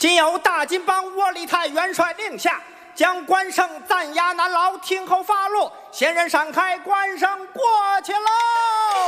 今由大金邦窝里泰元帅令下，将关胜暂押南牢，听候发落。闲人闪开，关胜过去喽。